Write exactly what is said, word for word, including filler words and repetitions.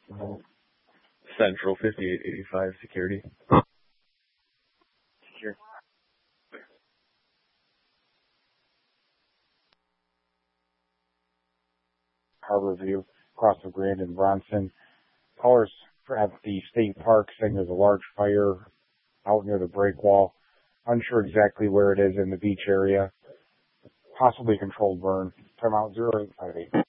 Central fifty-eight eighty-five security. Secure. Harbor View, across the Grand and Bronson. Callers at the state park saying there's a large fire out near the break wall. Unsure exactly where it is in the beach area. Possibly controlled burn. Time out zero eight five eight.